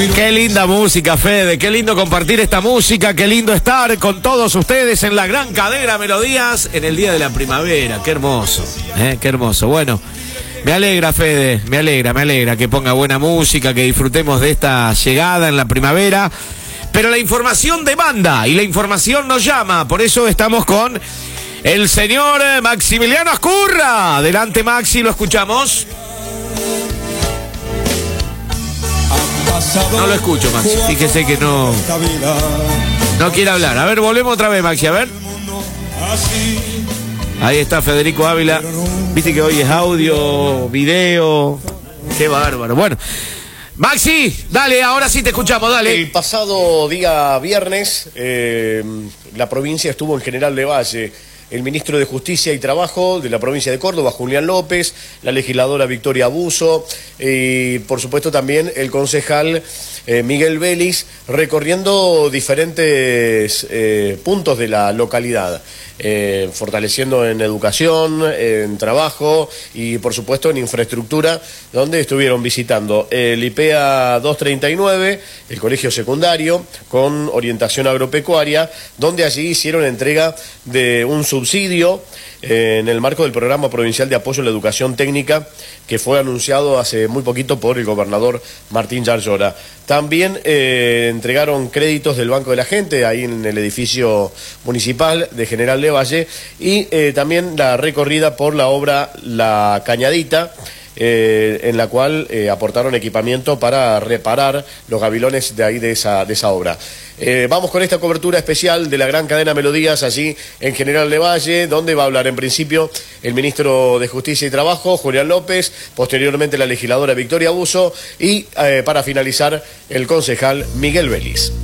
Qué linda música, Fede, qué lindo compartir esta música, qué lindo estar con todos ustedes en la gran cadena Melodías en el día de la primavera. Qué hermoso, qué hermoso. Bueno, me alegra, Fede, me alegra que ponga buena música, que disfrutemos de esta llegada en la primavera. Pero la información demanda y la información nos llama, por eso estamos con el señor Maximiliano Ascurra. Adelante, Maxi, lo escuchamos. No lo escucho, Maxi. Fíjese que no quiere hablar. A ver, volvemos otra vez, Maxi, a ver. Ahí está Federico Ávila. Viste que hoy es audio, video. Qué bárbaro. Bueno, Maxi, dale, ahora sí te escuchamos, dale. El pasado día viernes, la provincia estuvo en General de Valle. El ministro de Justicia y Trabajo de la provincia de Córdoba, Julián López, la legisladora Victoria Buzo y por supuesto también el concejal Miguel Vélez, recorriendo diferentes puntos de la localidad, fortaleciendo en educación, en trabajo y por supuesto en infraestructura, donde estuvieron visitando el IPEA 239, el colegio secundario con orientación agropecuaria, donde allí hicieron entrega de un subsidio en el marco del programa provincial de apoyo a la educación técnica que fue anunciado hace muy poquito por el gobernador Martín Yarlora. También entregaron créditos del Banco de la Gente ahí en el edificio municipal de General de Valle y también la recorrida por la obra La Cañadita, en la cual aportaron equipamiento para reparar los gavilones de ahí de esa obra. Vamos con esta cobertura especial de la gran cadena Melodías allí en General de Valle, donde va a hablar en principio el ministro de Justicia y Trabajo, Julián López, posteriormente la legisladora Victoria Buzo y para finalizar el concejal Miguel Vélez.